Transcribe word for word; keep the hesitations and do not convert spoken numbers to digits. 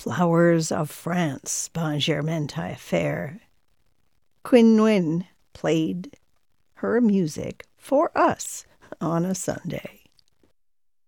Flowers of France by Germaine Taillefer. Quinn Nguyen played her music for us on a Sunday.